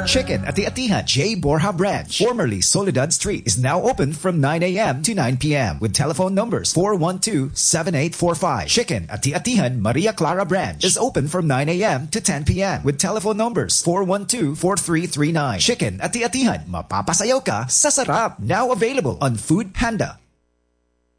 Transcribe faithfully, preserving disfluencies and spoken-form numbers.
Chicken at the Atihan J. Borja branch, formerly Soledad Street, is now open from nine a.m. to nine p.m. with telephone numbers four one two, seven eight four five. Chicken at the Atihan Maria Clara branch is open from nine a.m. to ten p.m. with telephone numbers four one two, four three three nine. Chicken at the Atihan, mapapasayaw ka sa sarap. Now available on Food Panda.